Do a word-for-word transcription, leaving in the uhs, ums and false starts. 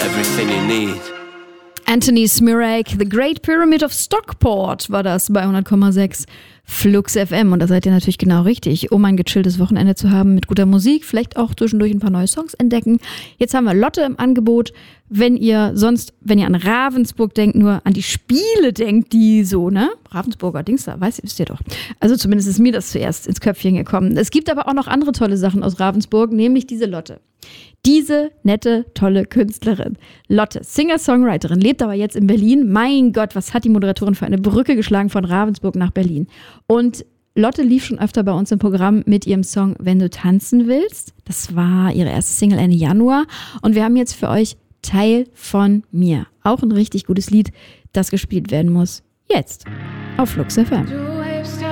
everything you need. Anthony Smirek, The Great Pyramid of Stockport war das bei hundert Komma sechs Flux F M. Und da seid ihr natürlich genau richtig, um ein gechilltes Wochenende zu haben mit guter Musik, vielleicht auch zwischendurch ein paar neue Songs entdecken. Jetzt haben wir Lotte im Angebot. Wenn ihr sonst, wenn ihr an Ravensburg denkt, nur an die Spiele denkt, die so, ne? Ravensburger Dings da, weißt, wisst ihr doch. Also zumindest ist mir das zuerst ins Köpfchen gekommen. Es gibt aber auch noch andere tolle Sachen aus Ravensburg, nämlich diese Lotte. Diese nette, tolle Künstlerin. Lotte, Singer-Songwriterin, lebt aber jetzt in Berlin. Mein Gott, was hat die Moderatorin für eine Brücke geschlagen von Ravensburg nach Berlin. Und Lotte lief schon öfter bei uns im Programm mit ihrem Song Wenn du tanzen willst. Das war ihre erste Single Ende Januar. Und wir haben jetzt für euch Teil von mir. Auch ein richtig gutes Lied, das gespielt werden muss. Jetzt auf Flux F M.